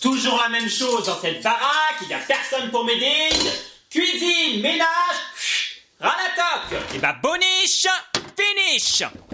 Toujours la même chose dans cette baraque, il y a personne pour m'aider. Cuisine, ménage, ras la toque. Et bah boniche, finish.